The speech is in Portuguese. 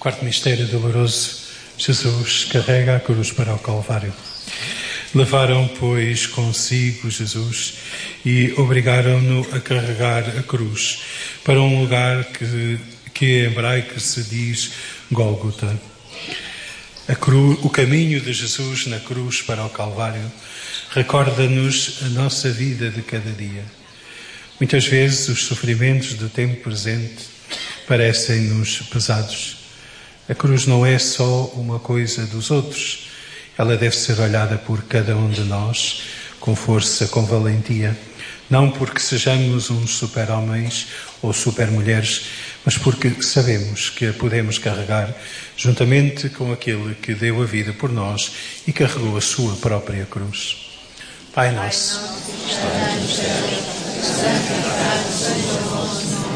quarto mistério doloroso, Jesus carrega a cruz para o Calvário. Levaram, pois, consigo Jesus e obrigaram-no a carregar a cruz para um lugar que em hebraico se diz Gólgota. O caminho de Jesus na cruz para o Calvário recorda-nos a nossa vida de cada dia. Muitas vezes os sofrimentos do tempo presente parecem-nos pesados. A cruz não é só uma coisa dos outros. Ela deve ser olhada por cada um de nós com força, com valentia. Não porque sejamos uns super-homens ou super-mulheres, mas porque sabemos que a podemos carregar juntamente com aquele que deu a vida por nós e carregou a sua própria cruz. Pai nosso, que estás no céu, santificado seja o vosso nome.